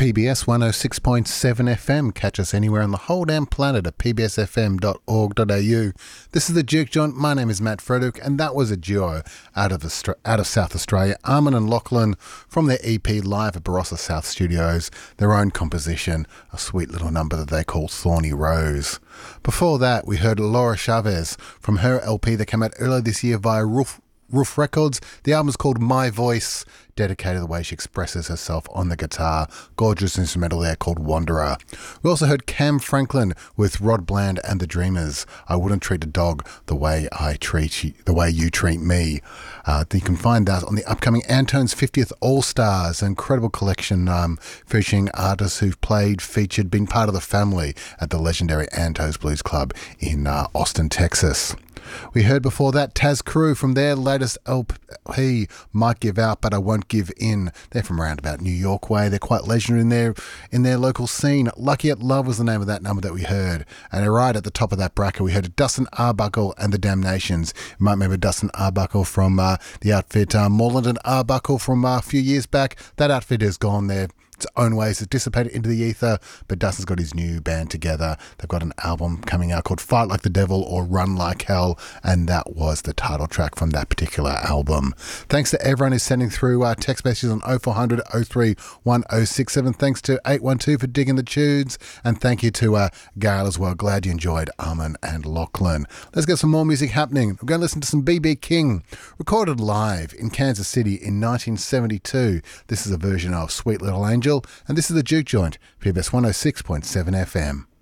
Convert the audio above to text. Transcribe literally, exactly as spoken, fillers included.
P B S one oh six point seven F M. Catch us anywhere on the whole damn planet at p b s f m dot org dot a u. This is the Juke Joint. My name is Matt Frederick, and that was a duo out of Austra- out of South Australia, Armin and Lachlan, from their E P Live at Barossa South Studios, their own composition, a sweet little number that they call Thorny Rose. Before that, we heard Laura Chavez from her L P that came out earlier this year via Roof Roof Records. The album is called My Voice, dedicated to the way she expresses herself on the guitar. Gorgeous instrumental there called Wanderer. We also heard Cam Franklin with Rod Bland and the Dreamers. I Wouldn't Treat a Dog the Way I Treat You, the Way You Treat Me. Uh, you can find that on the upcoming Antone's fiftieth All Stars, an incredible collection um, featuring artists who've played, featured, been part of the family at the legendary Antone's Blues Club in uh, Austin, Texas. We heard before that Taz Crew from their latest L P, Might Give Out But I Won't Give In. They're from around about New York way. They're quite legendary in their, in their local scene. Lucky at Love was the name of that number that we heard. And right at the top of that bracket, we heard Dustin Arbuckle and the Damnations. You might remember Dustin Arbuckle from uh, the outfit uh, Moreland and Arbuckle from uh, a few years back. That outfit is gone there. Its own ways has dissipated into the ether, but Dustin's got his new band together. They've got an album coming out called Fight Like the Devil or Run Like Hell, and that was the title track from that particular album. Thanks to everyone who's sending through uh, text messages on oh four hundred oh three one oh six seven. Thanks to eight one two for digging the tunes, and thank you to uh, Gail as well. Glad you enjoyed Armin and Lachlan. Let's get some more music happening. We're going to listen to some B B King, recorded live in Kansas City in nineteen seventy-two. This is a version of Sweet Little Angel, and this is the Juke Joint, P B S one oh six point seven F M.